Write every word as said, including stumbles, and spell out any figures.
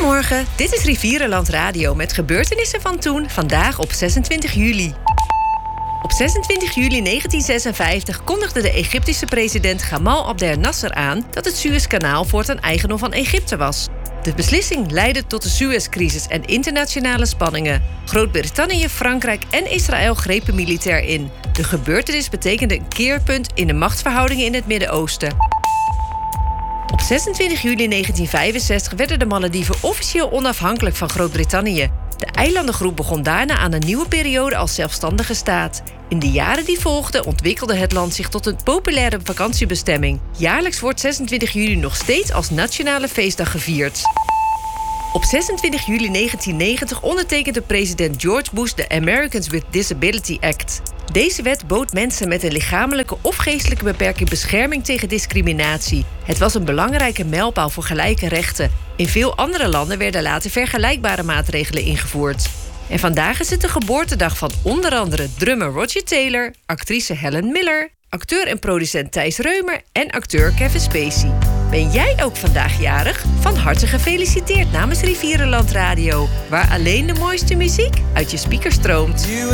Goedemorgen, dit is Rivierenland Radio met gebeurtenissen van toen, vandaag op zesentwintig juli. Op zesentwintig juli negentien zesenvijftig kondigde de Egyptische president Gamal Abdel Nasser aan dat het Suezkanaal voortaan eigendom van Egypte was. De beslissing leidde tot de Suezcrisis en internationale spanningen. Groot-Brittannië, Frankrijk en Israël grepen militair in. De gebeurtenis betekende een keerpunt in de machtsverhoudingen in het Midden-Oosten. Op zesentwintig juli negentien vijfenzestig werden de Malediven officieel onafhankelijk van Groot-Brittannië. De eilandengroep begon daarna aan een nieuwe periode als zelfstandige staat. In de jaren die volgden ontwikkelde het land zich tot een populaire vakantiebestemming. Jaarlijks wordt zesentwintig juli nog steeds als nationale feestdag gevierd. Op zesentwintig juli negentien negentig ondertekende president George Bush de Americans with Disability Act. Deze wet bood mensen met een lichamelijke of geestelijke beperking bescherming tegen discriminatie. Het was een belangrijke mijlpaal voor gelijke rechten. In veel andere landen werden later vergelijkbare maatregelen ingevoerd. En vandaag is het de geboortedag van onder andere drummer Roger Taylor, actrice Helen Miller, acteur en producent Thijs Reumer en acteur Kevin Spacey. Ben jij ook vandaag jarig? Van harte gefeliciteerd namens Rivierenland Radio, waar alleen de mooiste muziek uit je speaker stroomt.